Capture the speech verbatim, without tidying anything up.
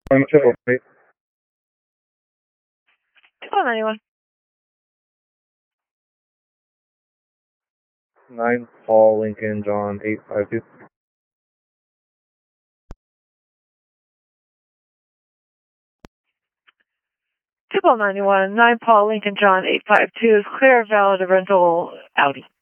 Triple eight. Triple ninety-one. Nine Paul Lincoln John eight five two. Triple ninety-one. Nine Paul Lincoln John eight five two is clear, valid rental Audi.